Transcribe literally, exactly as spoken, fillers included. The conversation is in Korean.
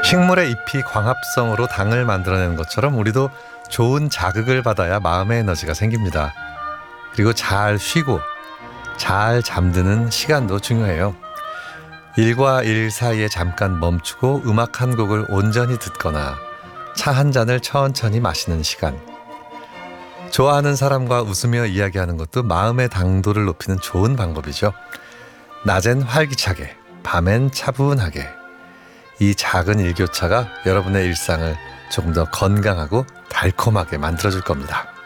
식물의 잎이 광합성으로 당을 만들어내는 것처럼 우리도 좋은 자극을 받아야 마음의 에너지가 생깁니다. 그리고 잘 쉬고 잘 잠드는 시간도 중요해요. 일과 일 사이에 잠깐 멈추고 음악 한 곡을 온전히 듣거나 차 한 잔을 천천히 마시는 시간. 좋아하는 사람과 웃으며 이야기하는 것도 마음의 당도를 높이는 좋은 방법이죠. 낮엔 활기차게, 밤엔 차분하게. 이 작은 일교차가 여러분의 일상을 조금 더 건강하고 달콤하게 만들어줄 겁니다.